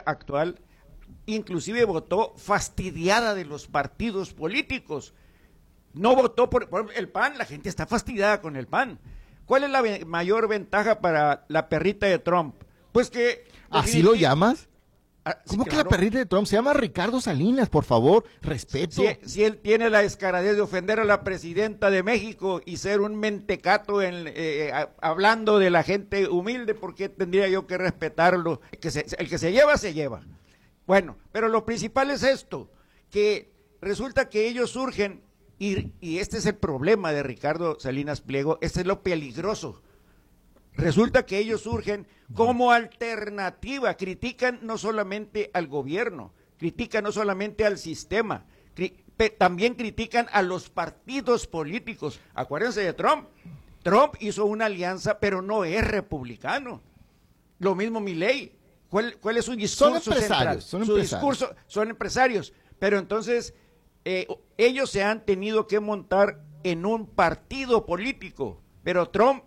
actual inclusive votó fastidiada de los partidos políticos. No votó por el PAN, la gente está fastidiada con el PAN. ¿Cuál es la mayor ventaja para la perrita de Trump? Pues que... ¿Así lo llamas? ¿Cómo sí, que la perrita de Trump? Se llama Ricardo Salinas, por favor, respeto. Si él tiene la descaradez de ofender a la presidenta de México y ser un mentecato hablando de la gente humilde, ¿por qué tendría yo que respetarlo? El que se lleva, se lleva. Bueno, pero lo principal es esto, que resulta que ellos surgen, y este es el problema de Ricardo Salinas Pliego, este es lo peligroso. Resulta que ellos surgen como alternativa, critican no solamente al gobierno, critican no solamente al sistema, también critican a los partidos políticos. Acuérdense de Trump. Trump hizo una alianza, pero no es republicano. Lo mismo Milei. ¿Cuál es su discurso central? Son empresarios. Pero entonces ellos se han tenido que montar en un partido político. Pero Trump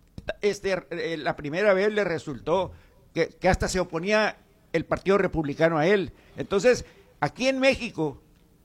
la primera vez le resultó que hasta se oponía el Partido Republicano a él. Entonces, aquí en México,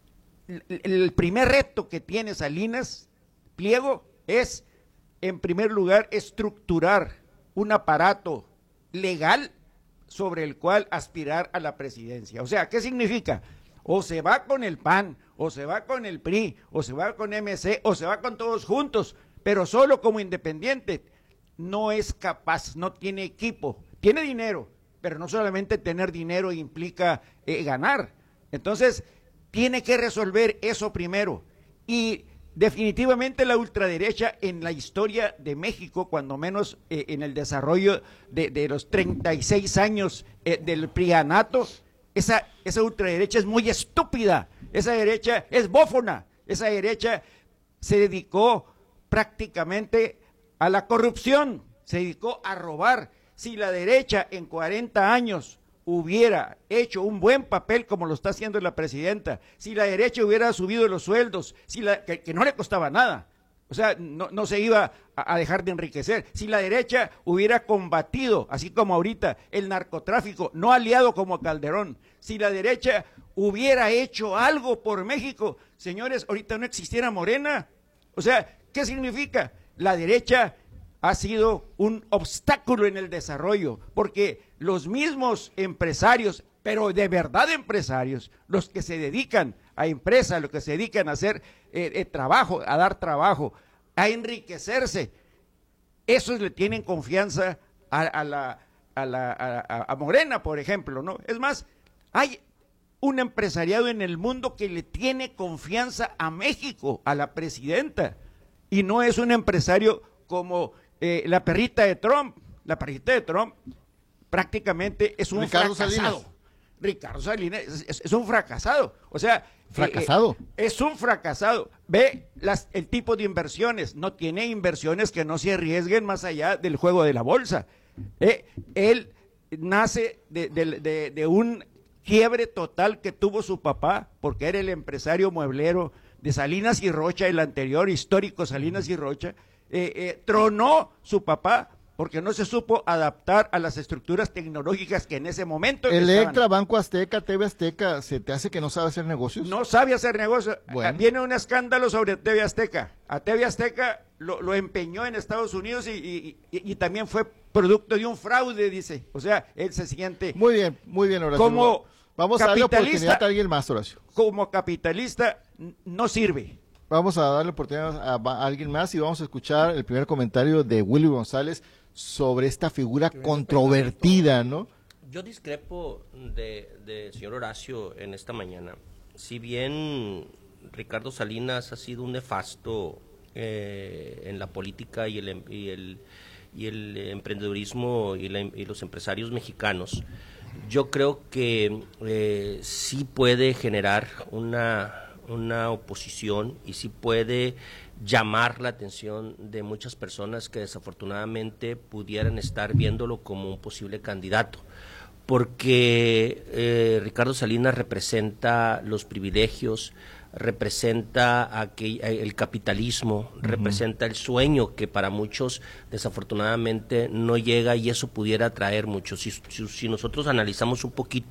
el primer reto que tiene Salinas Pliego es, en primer lugar, estructurar un aparato legal sobre el cual aspirar a la presidencia. O sea, ¿qué significa? O se va con el PAN, o se va con el PRI, o se va con MC, o se va con todos juntos, pero solo como independiente. No es capaz, no tiene equipo, tiene dinero, pero no solamente tener dinero implica ganar. Entonces, tiene que resolver eso primero. Y definitivamente la ultraderecha en la historia de México, cuando menos en el desarrollo de los 36 años del prianato, esa ultraderecha es muy estúpida, esa derecha es bófona, esa derecha se dedicó prácticamente a la corrupción, se dedicó a robar. Si la derecha en 40 años hubiera hecho un buen papel como lo está haciendo la presidenta, si la derecha hubiera subido los sueldos, que no le costaba nada, o sea, no se iba a dejar de enriquecer, si la derecha hubiera combatido, así como ahorita, el narcotráfico, no aliado como Calderón, si la derecha hubiera hecho algo por México, señores, ahorita no existiera Morena. O sea, ¿qué significa? La derecha ha sido un obstáculo en el desarrollo, porque los mismos empresarios, pero de verdad empresarios, los que se dedican a empresas, los que se dedican a hacer trabajo, a dar trabajo, a enriquecerse, esos le tienen confianza a Morena, por ejemplo, ¿no? Es más, hay un empresariado en el mundo que le tiene confianza a México, a la presidenta, y no es un empresario como la perrita de Trump. La perrita de Trump prácticamente es un fracasado. Ricardo Salinas es un fracasado. O sea, ¿fracasado? Es un fracasado. Ve el tipo de inversiones. No tiene inversiones que no se arriesguen más allá del juego de la bolsa. Él nace de un quiebre total que tuvo su papá, porque era el empresario mueblero de Salinas y Rocha, el anterior histórico Salinas y Rocha. Tronó su papá porque no se supo adaptar a las estructuras tecnológicas que en ese momento Electra, Banco Azteca, TV Azteca, ¿se te hace que no sabe hacer negocios? No sabe hacer negocios. Bueno. Viene un escándalo sobre TV Azteca. A TV Azteca lo empeñó en Estados Unidos y también fue producto de un fraude, dice. O sea, él se siente... Muy bien, Horacio. Como vamos a darle oportunidad a alguien más, Horacio. Como capitalista no sirve. Vamos a darle oportunidad a alguien más y vamos a escuchar el primer comentario de Willy González sobre esta figura controvertida, ¿no? Yo discrepo de señor Horacio en esta mañana. Si bien Ricardo Salinas ha sido un nefasto en la política y el emprendedurismo y los empresarios mexicanos, yo creo que sí puede generar una oposición y sí puede llamar la atención de muchas personas que desafortunadamente pudieran estar viéndolo como un posible candidato, porque Ricardo Salinas representa los privilegios, representa el capitalismo, representa el sueño que para muchos desafortunadamente no llega, y eso pudiera atraer mucho. Si nosotros analizamos un poquito